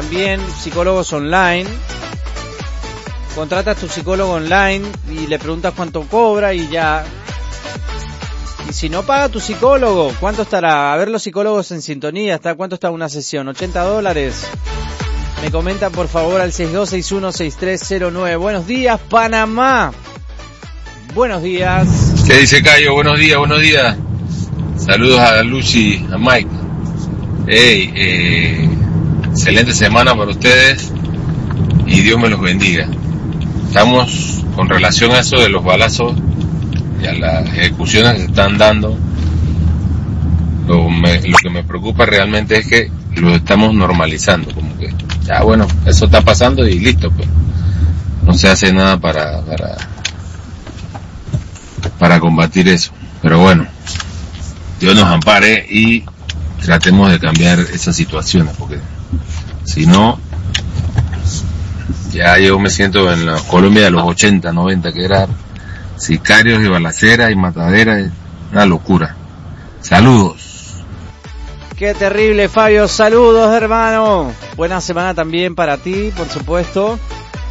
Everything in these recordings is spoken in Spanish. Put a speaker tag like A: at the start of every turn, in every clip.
A: también psicólogos online. Contratas tu psicólogo online y le preguntas cuánto cobra y ya. Y si no paga tu psicólogo, ¿cuánto estará? A ver los psicólogos en sintonía, ¿cuánto está una sesión? $80. Me comentan por favor al 62616309. Buenos días, Panamá. Buenos días.
B: ¿Qué dice Cayo? Buenos días. Saludos a Lucy, a Mike. Excelente semana para ustedes y Dios me los bendiga. Estamos con relación a eso de los balazos y a las ejecuciones que se están dando. Lo que me preocupa realmente es que lo estamos normalizando, como que ya bueno, eso está pasando y listo, pues no se hace nada para combatir eso. Pero bueno, Dios nos ampare y tratemos de cambiar esas situaciones, porque si no, ya yo me siento en la Colombia de los 80, 90, que era sicarios y balaceras y mataderas, una locura. Saludos.
A: Qué terrible, Fabio. Saludos, hermano. Buena semana también para ti, por supuesto.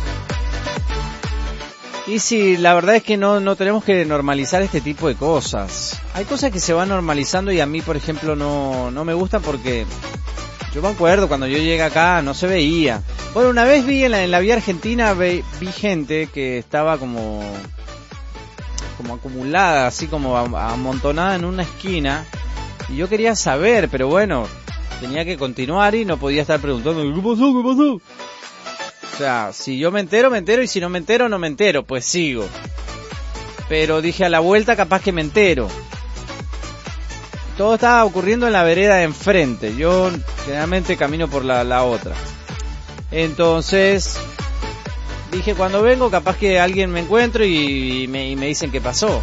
A: Y sí, la verdad es que no tenemos que normalizar este tipo de cosas. Hay cosas que se van normalizando y a mí, por ejemplo, no me gustan porque yo me acuerdo cuando yo llegué acá no se veía. Bueno, una vez vi en la vía argentina, vi gente que estaba como acumulada, así como amontonada en una esquina. Y yo quería saber, pero bueno, tenía que continuar y no podía estar preguntando ¿qué pasó? O sea, si yo me entero, y si no me entero, pues sigo. Pero dije a la vuelta capaz que me entero. Todo estaba ocurriendo en la vereda de enfrente. Yo generalmente camino por la otra. Entonces dije, cuando vengo capaz que alguien me encuentro y me dicen qué pasó.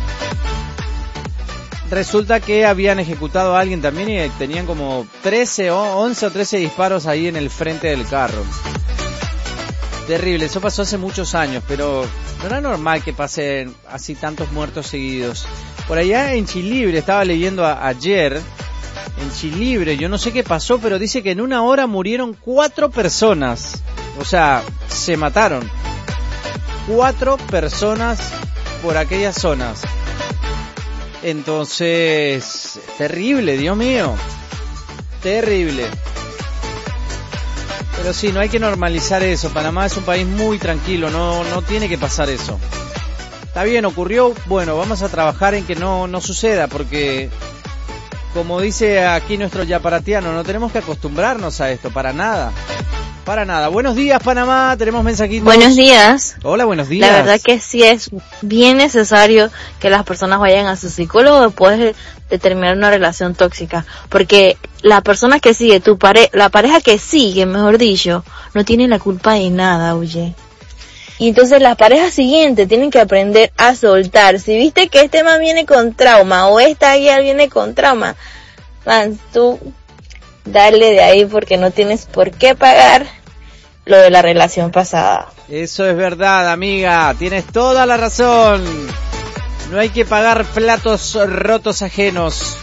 A: Resulta que habían ejecutado a alguien también y tenían como 11 o 13 disparos ahí en el frente del carro. Terrible, eso pasó hace muchos años, pero no era normal que pasen así tantos muertos seguidos. Por allá en Chilibre, estaba leyendo ayer, en Chilibre, yo no sé qué pasó, pero dice que en una hora murieron 4 personas. O sea, se mataron 4 personas por aquellas zonas. Entonces, terrible, Dios mío, terrible. Pero sí, no hay que normalizar eso. Panamá es un país muy tranquilo, no tiene que pasar eso. Está bien, ocurrió, bueno, vamos a trabajar en que no suceda, porque como dice aquí nuestro yaparatiano, no tenemos que acostumbrarnos a esto, para nada. Para nada. Buenos días, Panamá, tenemos mensajitos.
C: Buenos días.
A: Hola, buenos días.
C: La verdad que sí es bien necesario que las personas vayan a su psicólogo después de terminar una relación tóxica, porque la persona que sigue, la pareja que sigue, mejor dicho, no tiene la culpa de nada, oye. Y entonces las parejas siguientes tienen que aprender a soltar. Si viste que este man viene con trauma o esta guía viene con trauma, man, tú dale de ahí porque no tienes por qué pagar lo de la relación pasada.
A: Eso es verdad, amiga, tienes toda la razón. No hay que pagar platos rotos ajenos.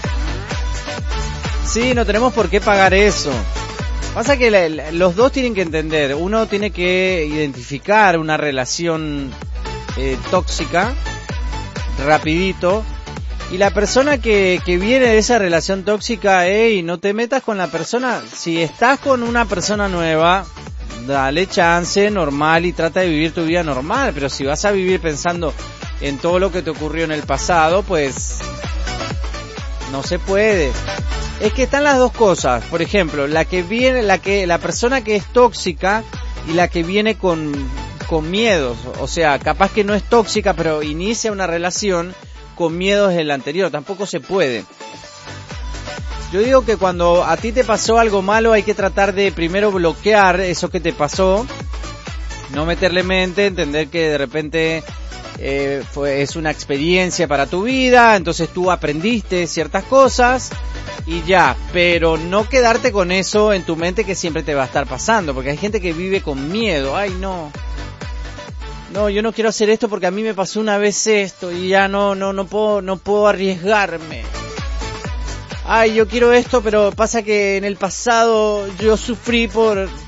A: Sí, no tenemos por qué pagar eso. Pasa que los dos tienen que entender, uno tiene que identificar una relación tóxica rapidito. Y la persona que viene de esa relación tóxica, no te metas con la persona. Si estás con una persona nueva, dale chance, normal, y trata de vivir tu vida normal. Pero si vas a vivir pensando en todo lo que te ocurrió en el pasado, pues no se puede. Es que están las dos cosas. Por ejemplo, la persona que es tóxica y la que viene con miedos. O sea, capaz que no es tóxica, pero inicia una relación con miedos del anterior. Tampoco se puede. Yo digo que cuando a ti te pasó algo malo hay que tratar de primero bloquear eso que te pasó, no meterle mente, entender que de repente es una experiencia para tu vida, entonces tú aprendiste ciertas cosas y ya, pero no quedarte con eso en tu mente que siempre te va a estar pasando, porque hay gente que vive con miedo. Ay, no, yo no quiero hacer esto porque a mí me pasó una vez esto y ya no puedo arriesgarme. Ay, yo quiero esto, pero pasa que en el pasado yo sufrí por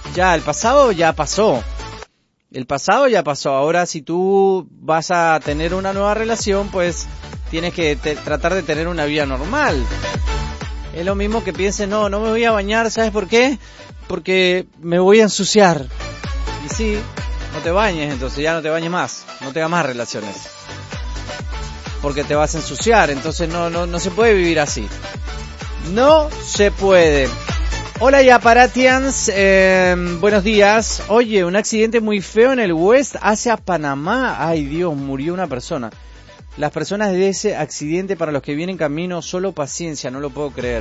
A: Ya, el pasado ya pasó. El pasado ya pasó. Ahora, si tú vas a tener una nueva relación, pues tienes que tratar de tener una vida normal. Es lo mismo que pienses, no me voy a bañar, ¿sabes por qué? Porque me voy a ensuciar. Y sí, no te bañes, entonces ya no te bañes más. No tengas más relaciones. Porque te vas a ensuciar, entonces no se puede vivir así. No se puede. Hola Yaparatians, buenos días. Oye, un accidente muy feo en el West hacia Panamá. Ay Dios, murió una persona. Las personas de ese accidente, para los que vienen camino, solo paciencia, no lo puedo creer.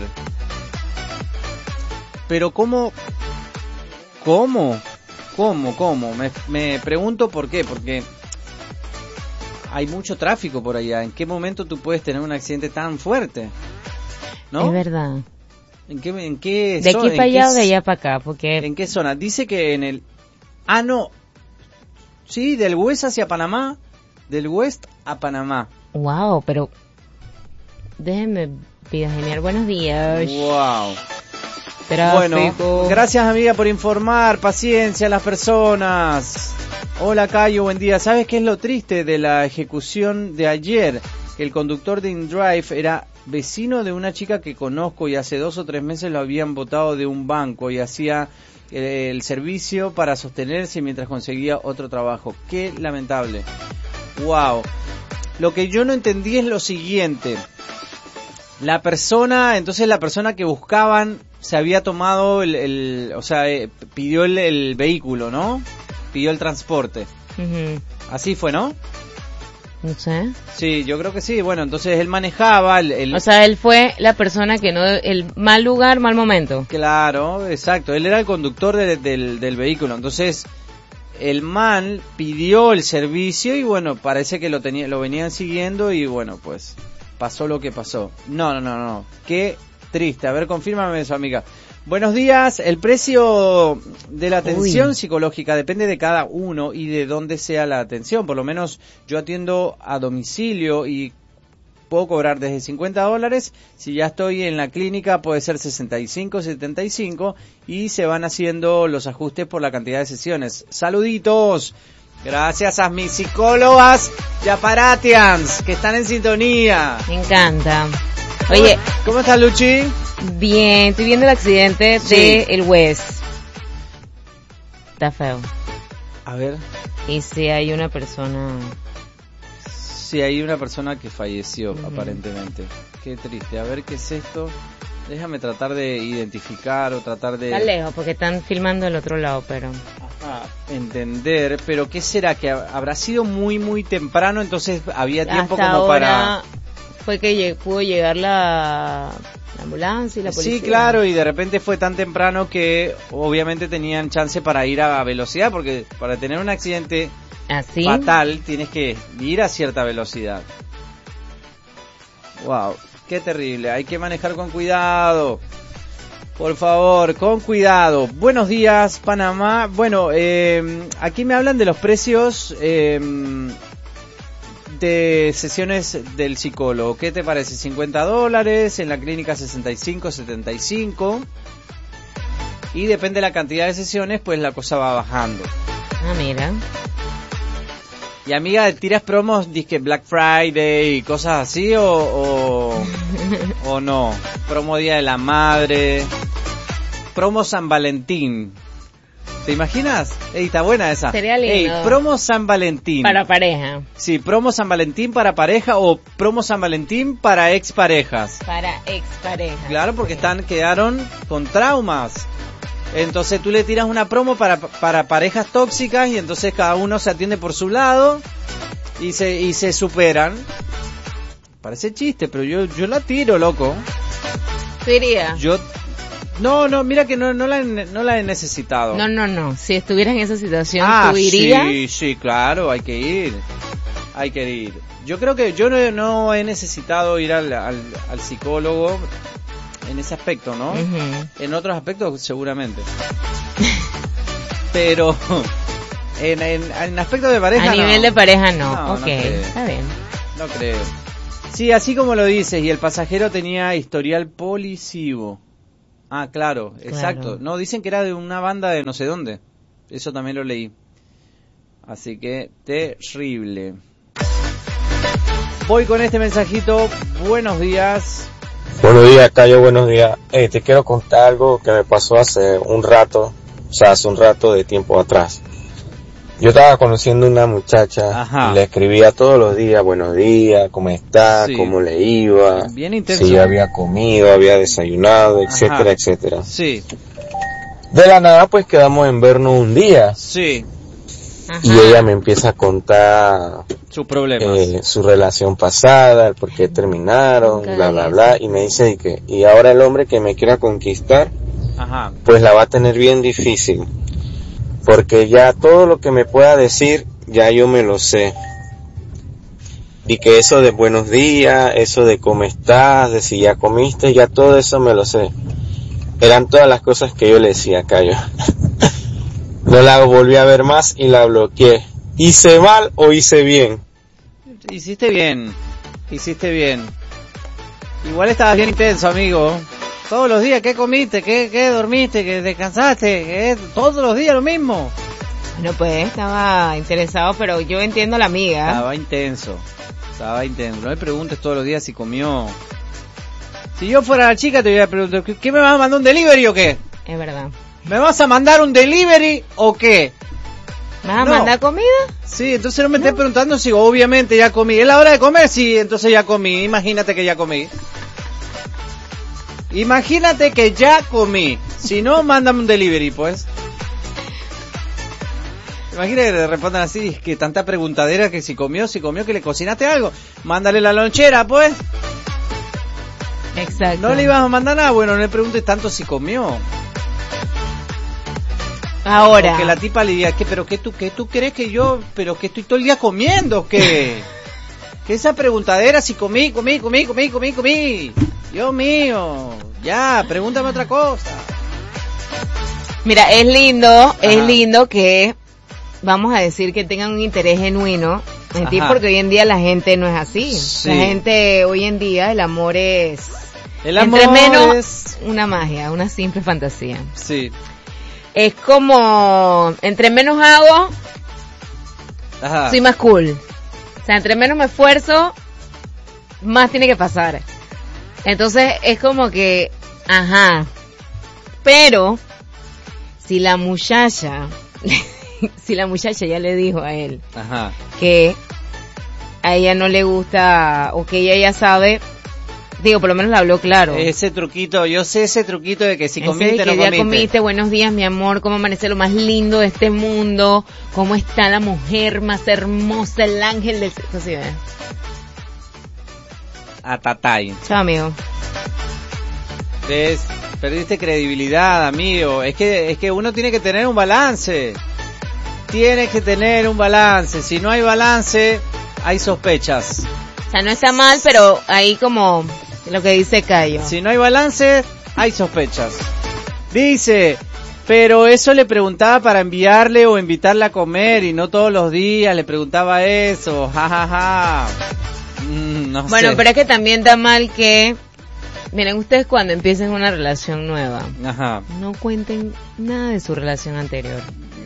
A: Pero ¿cómo? Me pregunto por qué, porque hay mucho tráfico por allá. ¿En qué momento tú puedes tener un accidente tan fuerte? ¿No?
C: Es verdad.
A: ¿En qué
C: de
A: zona?
C: aquí para allá o de allá para acá, porque...
A: ¿En qué zona? Dice que en el... no. Sí, del West hacia Panamá. Del West a Panamá.
C: Wow, pero... Déjenme genial. Buenos días.
A: Wow.
C: Tráfico.
A: Bueno, gracias amiga por informar. Paciencia a las personas. Hola Cayo, buen día. ¿Sabes qué es lo triste de la ejecución de ayer? Que el conductor de InDrive era vecino de una chica que conozco y hace 2 o 3 meses lo habían botado de un banco y hacía el servicio para sostenerse mientras conseguía otro trabajo. Qué lamentable. Wow. Lo que yo no entendí es lo siguiente. La persona que buscaban se había tomado pidió el vehículo, ¿no? Pidió el transporte.
C: Uh-huh.
A: Así fue, ¿no?
C: No sé.
A: Sí, yo creo que sí. Bueno, entonces él manejaba
C: O sea, él fue la persona que no... El mal lugar, mal momento.
A: Claro, exacto. Él era el conductor del vehículo. Entonces, el man pidió el servicio y bueno, parece que lo venían siguiendo y bueno, pues pasó lo que pasó. No. Qué triste. A ver, confírmame eso, amiga. Buenos días. El precio de la atención psicológica depende de cada uno y de dónde sea la atención. Por lo menos yo atiendo a domicilio y puedo cobrar desde $50. Si ya estoy en la clínica puede ser 65, 75 y se van haciendo los ajustes por la cantidad de sesiones. Saluditos. Gracias a mis psicólogas Yaparatians que están en sintonía.
C: Me encanta. Oye,
A: ¿cómo estás, Luchi?
C: Bien, estoy viendo el accidente de el West. Está feo.
A: A ver.
C: Y si hay una persona...
A: Sí, hay una persona que falleció, aparentemente. Qué triste. A ver, ¿qué es esto? Déjame tratar de identificar o tratar de...
C: Está lejos porque están filmando el otro lado, pero...
A: Entender, pero ¿qué será? Que habrá sido muy, muy temprano, entonces había tiempo
C: hasta
A: como
C: ahora
A: para...
C: Fue que pudo llegar la ambulancia y la policía.
A: Sí, claro, y de repente fue tan temprano que obviamente tenían chance para ir a velocidad, porque para tener un accidente
C: ¿así?
A: Fatal tienes que ir a cierta velocidad. Wow, qué terrible, hay que manejar con cuidado. Por favor, con cuidado. Buenos días, Panamá. Bueno, aquí me hablan de los precios de sesiones del psicólogo. ¿Qué te parece? $50, en la clínica 65, 75. Y depende de la cantidad de sesiones, pues la cosa va bajando.
C: Ah, mira.
A: Y amiga, ¿tiras promos, disque Black Friday y cosas así o no? Promo Día de la Madre, promo San Valentín. ¿Te imaginas? Ey, está buena esa.
C: Sería lindo.
A: Ey, promo San Valentín.
C: Para pareja.
A: Sí, promo San Valentín para pareja o promo San Valentín para exparejas.
C: Para exparejas.
A: Claro, porque quedaron con traumas. Entonces tú le tiras una promo para parejas tóxicas y entonces cada uno se atiende por su lado y se superan. Parece chiste, pero yo la tiro, loco.
C: ¿Tú irías?
A: No, mira que no la he necesitado.
C: No. Si estuvieras en esa situación, ¿tú irías?
A: Sí, claro, hay que ir. Yo creo que yo no he necesitado ir al psicólogo en ese aspecto, ¿no?
C: Uh-huh.
A: En otros aspectos seguramente. Pero en aspecto de pareja
C: a nivel de pareja no. Ok,
A: no creo.
C: está bien.
A: No creo. Sí, así como lo dices, y el pasajero tenía historial policivo. Ah, claro, exacto. No, dicen que era de una banda de no sé dónde. Eso también lo leí. Así que, terrible. Voy con este mensajito. Buenos días.
D: Buenos días, Cayo, buenos días. Te quiero contar algo que me pasó hace un rato de tiempo atrás. Yo estaba conociendo una muchacha.
A: Ajá.
D: Y le escribía todos los días, buenos días, ¿cómo está?
A: Sí.
D: ¿Cómo le iba?
A: Bien intenso.
D: Si ya había comido, había desayunado, etcétera,
A: Ajá.
D: etcétera.
A: Sí,
D: De la nada, pues quedamos en vernos un día.
A: sí,
D: Y ella me empieza a contar
A: sus problemas.
D: su relación pasada, el por qué terminaron,
C: Nunca
D: bla, bla,
C: digas.
D: bla. Y me dice que, y ahora el hombre que me quiera conquistar,
A: Ajá.
D: pues la va a tener bien difícil. Porque ya todo lo que me pueda decir, ya yo me lo sé. Y que eso de buenos días, eso de cómo estás, de si ya comiste, ya todo eso me lo sé. Eran todas las cosas que yo le decía, Cayo. No la volví a ver más y la bloqueé. ¿Hice mal o hice bien?
A: Hiciste bien. Igual estabas bien intenso, amigo. Todos los días, ¿qué comiste? ¿Qué dormiste? ¿Qué descansaste? ¿Qué? Todos los días lo mismo.
E: Bueno, pues estaba interesado, pero yo entiendo a la amiga.
A: Estaba intenso. No me preguntes todos los días si comió. Si yo fuera la chica te voy a preguntar, ¿qué me vas a mandar, un delivery o qué?
E: Es verdad.
A: ¿Me vas a mandar un delivery o qué?
E: ¿Me vas a
A: No.
E: mandar comida?
A: Sí, entonces no me estés preguntando si obviamente ya comí. ¿Es la hora de comer? Sí, entonces ya comí. Imagínate que ya comí. Si no, mándame un delivery, pues. Imagina que le respondan así, es que tanta preguntadera que si comió, que le cocinaste algo. Mándale la lonchera, pues.
E: Exacto.
A: No le ibas a mandar nada, bueno, no le preguntes tanto si comió.
E: Ahora.
A: Porque la tipa le diga, ¿pero qué tú crees que yo, pero que estoy todo el día comiendo, qué? Que esa preguntadera si comí. Dios mío, ya, pregúntame otra cosa.
E: Mira, es lindo que, vamos a decir, que tengan un interés genuino en ti,
A: Ajá.
E: porque hoy en día la gente no es así.
A: Sí.
E: La gente, hoy en día, el amor es...
A: El amor
E: entre menos
A: es...
E: una magia, una simple fantasía.
A: Sí.
E: Es como, entre menos hago,
A: Ajá.
E: soy más cool. O sea, entre menos me esfuerzo, más tiene que pasar. Entonces, es como que, ajá. Pero, si la muchacha ya le dijo a él
A: Ajá.
E: que a ella no le gusta, o que ella ya sabe, digo, por lo menos le habló claro.
A: Ese truquito, yo sé ese truquito de que si
E: Ese
A: comiste,
E: de
A: no
E: que
A: comiste.
E: ya comiste, buenos días mi amor, cómo amanece lo más lindo de este mundo, cómo está la mujer más hermosa, el ángel del... Eso sí, ¿eh?
A: Atatay.
E: Chao, amigo.
A: Perdiste credibilidad, amigo. Es que uno tiene que tener un balance. Si no hay balance, hay sospechas.
E: O sea, no está mal, pero ahí como lo que dice Cayo.
A: Si no hay balance, hay sospechas. Dice, pero eso le preguntaba para enviarle o invitarle a comer y no todos los días le preguntaba eso. Ja, ja, ja. No
E: Bueno,
A: sé.
E: pero es que también da mal que... Miren, ustedes cuando empiecen una relación nueva,
A: Ajá.
E: no cuenten nada de su relación anterior.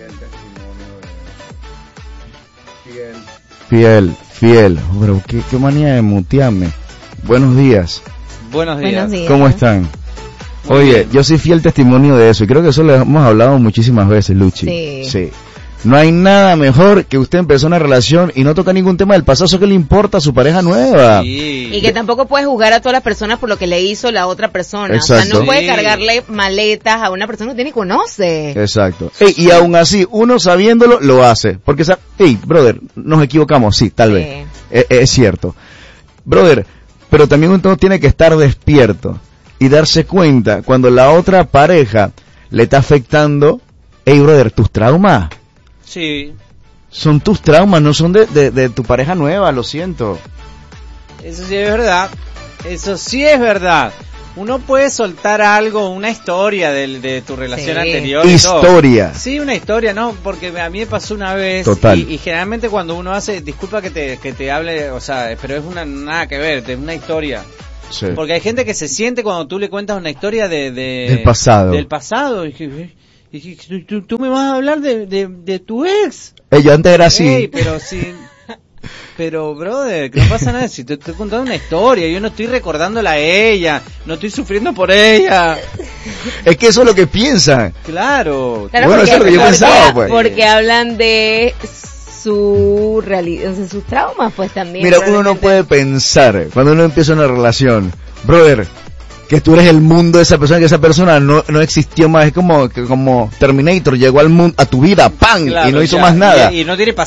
F: Fiel. Bro, qué manía de mutearme. Buenos días.
A: Buenos días.
E: Buenos días.
F: ¿Cómo están?
A: Muy
F: Oye,
A: bien.
F: yo soy fiel testimonio de eso y creo que eso lo hemos hablado muchísimas veces, Luchi.
E: Sí.
F: No hay nada mejor que usted empezó una relación y no toca ningún tema del pasado, eso que le importa a su pareja nueva.
A: Sí.
E: Y que tampoco puedes juzgar a todas las personas por lo que le hizo la otra persona.
F: Exacto.
E: O sea, no puede
A: Sí.
E: cargarle maletas a una persona que ni conoce.
F: Exacto. Y aún así, uno sabiéndolo, lo hace. Porque, brother, nos equivocamos, sí, tal vez. Es cierto. Brother, pero también uno tiene que estar despierto y darse cuenta cuando la otra pareja le está afectando. Hey, brother, tus traumas
A: Sí.
F: son tus traumas, no son de tu pareja nueva, lo siento.
A: Eso sí es verdad. Uno puede soltar algo, una historia de tu relación
E: Sí.
A: anterior. y todo.
F: Historia.
A: Sí, una historia, ¿no? Porque a mí me pasó una vez.
F: Total.
A: Y generalmente cuando uno hace, disculpa que te hable, o sea, pero es nada que ver, es una historia.
F: Sí.
A: Porque hay gente que se siente cuando tú le cuentas una historia
F: del pasado.
A: Del pasado. Y tú me vas a hablar de tu ex.
F: Yo antes era así.
A: Ey, pero, brother, que no pasa nada. Si te estoy contando una historia, yo no estoy recordándola a ella, no estoy sufriendo por ella.
F: Es que eso es lo que piensan.
A: Claro.
F: Bueno, eso es lo que yo pensaba, pues.
E: Porque hablan de su realidad, de sus traumas, pues también.
F: Mira, uno no puede pensar, cuando uno empieza una relación, brother, que tú eres el mundo de esa persona, que esa persona no existió más. Es como Terminator, llegó al mundo, a tu vida, ¡pam!
A: Claro,
F: y no hizo
A: ya,
F: más nada.
A: Y no tiene